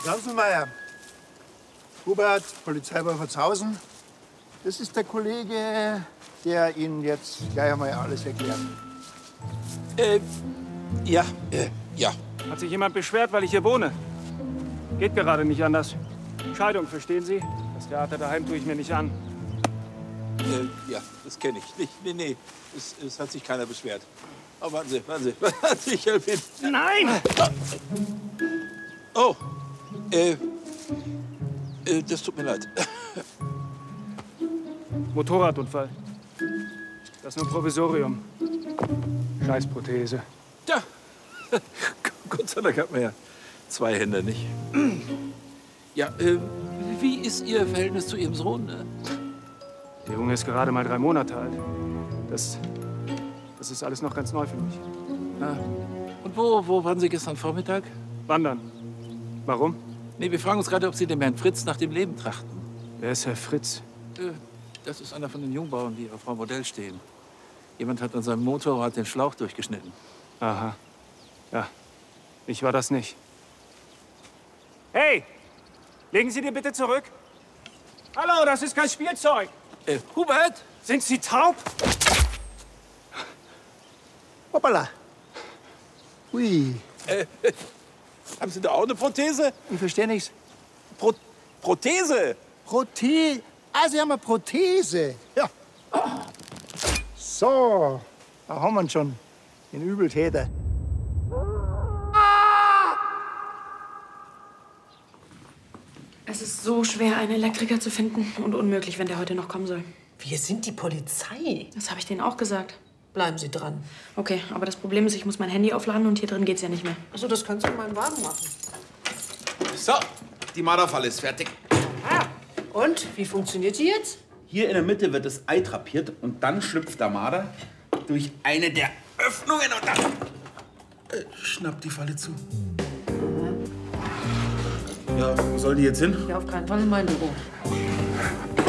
Sanselmeier, Hubert, Polizei Wolfertshausen. Das ist der Kollege, der Ihnen jetzt gleich einmal alles erklärt. Ja. Hat sich jemand beschwert, weil ich hier wohne? Geht gerade nicht anders. Scheidung, verstehen Sie? Das Theater daheim tue ich mir nicht an. Ja, das kenne ich nicht. Nee, es hat sich keiner beschwert. Oh, warten Sie. Ich helfe Ihnen. Nein! Oh, das tut mir leid. Motorradunfall. Das ist nur ein Provisorium. Scheißprothese. Ja, Gott sei Dank hat man ja 2 Hände, nicht? Ja, wie ist Ihr Verhältnis zu Ihrem Sohn? Der Junge ist gerade mal 3 Monate alt. Das ist alles noch ganz neu für mich. Ah. Und wo waren Sie gestern Vormittag? Wandern. Warum? Nee, wir fragen uns gerade, ob Sie dem Herrn Fritz nach dem Leben trachten. Wer ist Herr Fritz? Das ist einer von den Jungbauern, die auf Frau Modell stehen. Jemand hat an seinem Motorrad den Schlauch durchgeschnitten. Aha. Ja, ich war das nicht. Hey! Legen Sie den bitte zurück. Hallo, das ist kein Spielzeug. Hubert? Sind Sie taub? Hoppala. Ui, Haben Sie da auch eine Prothese? ich verstehe nichts. Prothese? Prothese. Ah, Sie haben eine Prothese. Ja. So, da haben wir ihn schon. Den Übeltäter. Es ist so schwer, einen Elektriker zu finden und unmöglich, wenn der heute noch kommen soll. Wir sind die Polizei. Das habe ich denen auch gesagt. Bleiben Sie dran. Okay, aber das Problem ist, ich muss mein Handy aufladen und hier drin geht's ja nicht mehr. Also das kannst du in meinem Wagen machen. So, die Marderfalle ist fertig. Und? Wie funktioniert die jetzt? Hier in der Mitte wird das Ei drapiert und dann schlüpft der Marder durch eine der Öffnungen und dann schnappt die Falle zu. Ja, wo soll die jetzt hin? Ja, auf keinen Fall in mein Büro.